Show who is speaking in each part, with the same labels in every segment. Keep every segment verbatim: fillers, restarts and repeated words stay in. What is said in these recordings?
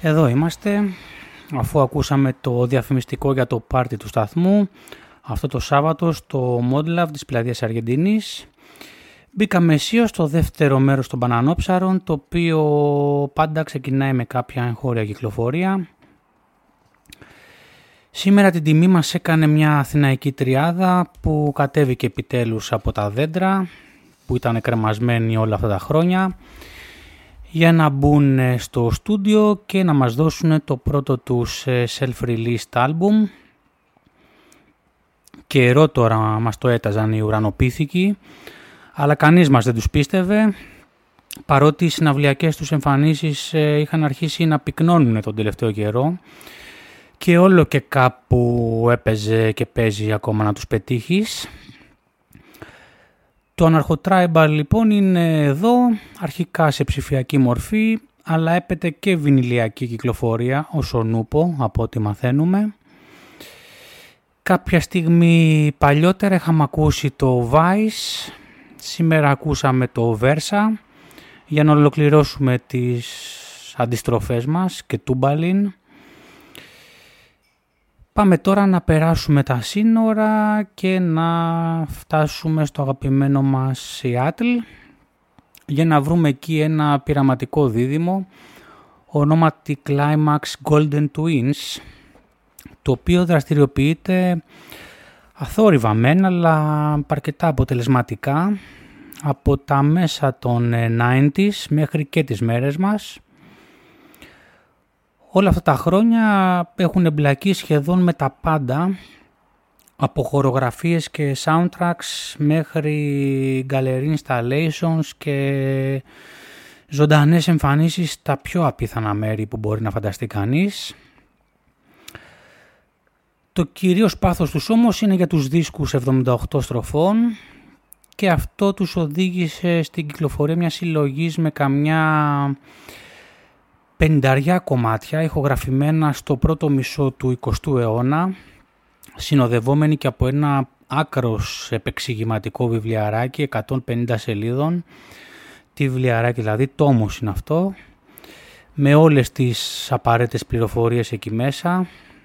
Speaker 1: Εδώ είμαστε, αφού ακούσαμε το διαφημιστικό για το πάρτι του σταθμού αυτό το Σάββατο στο Modlove της Πλατείας Αργεντινής. Μπήκαμε αισίως στο δεύτερο μέρος των Μπανανόψαρων, το οποίο πάντα ξεκινάει με κάποια εγχώρια κυκλοφορία. Σήμερα την τιμή μας έκανε μια αθηναϊκή τριάδα που κατέβηκε επιτέλους από τα δέντρα, που ήταν κρεμασμένοι όλα αυτά τα χρόνια, για να μπουν στο στούντιο και να μας δώσουν το πρώτο τους self-released album. Καιρό τώρα μας το έταζαν οι ουρανοπίθηκοι, αλλά κανείς μας δεν τους πίστευε, παρότι οι συναυλιακές τους εμφανίσεις είχαν αρχίσει να πυκνώνουν τον τελευταίο καιρό και όλο και κάπου έπαιζε και παίζει ακόμα να τους πετύχεις. Το Anarcho-Tribal λοιπόν είναι εδώ, αρχικά σε ψηφιακή μορφή, αλλά έπεται και βινιλιακή κυκλοφορία ως ο Νούπο, από ό,τι μαθαίνουμε. Κάποια στιγμή παλιότερα είχαμε ακούσει το Vice, σήμερα ακούσαμε το Versa, για να ολοκληρώσουμε τις αντιστροφές μας και Τούμπαλιν. Πάμε τώρα να περάσουμε τα σύνορα και να φτάσουμε στο αγαπημένο μας Seattle για να βρούμε εκεί ένα πειραματικό δίδυμο ονόματι Climax Golden Twins, το οποίο δραστηριοποιείται αθόρυβα μεν, αλλά αρκετά αποτελεσματικά από τα μέσα των ενενήντα μέχρι και τις μέρες μας. Όλα αυτά τα χρόνια έχουν εμπλακεί σχεδόν με τα πάντα, από χορογραφίες και soundtracks μέχρι gallery installations και ζωντανές εμφανίσεις στα πιο απίθανα μέρη που μπορεί να φανταστεί κανείς. Το κυρίως πάθος τους όμως είναι για τους δίσκους εβδομήντα οκτώ στροφών και αυτό τους οδήγησε στην κυκλοφορία μιας συλλογής με καμιά πενηνταριά κομμάτια ηχογραφημένα στο πρώτο μισό του εικοστού αιώνα, συνοδευόμενοι και από ένα άκρος επεξηγηματικό βιβλιαράκι εκατόν πενήντα σελίδων, τι βιβλιαράκι δηλαδή, τόμος είναι αυτό, με όλες τις απαραίτητες πληροφορίες εκεί μέσα.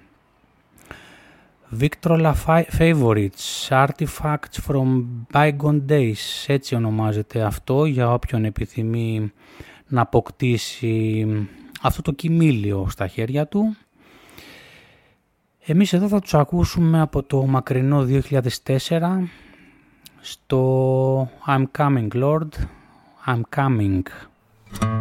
Speaker 1: Victrola Favorites, Artifacts from Bygone Days, έτσι ονομάζεται αυτό για όποιον επιθυμεί να αποκτήσει αυτό το κοιμήλιο στα χέρια του. Εμείς εδώ θα τους ακούσουμε από το μακρινό δύο χιλιάδες τέσσερα στο I'm Coming Lord, I'm Coming.